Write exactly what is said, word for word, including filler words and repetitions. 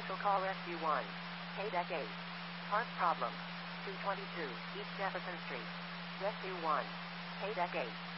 Special call Rescue one. K-Deck eight. Park problem. two twenty-two East Jefferson Street. Rescue one. K-Deck eight.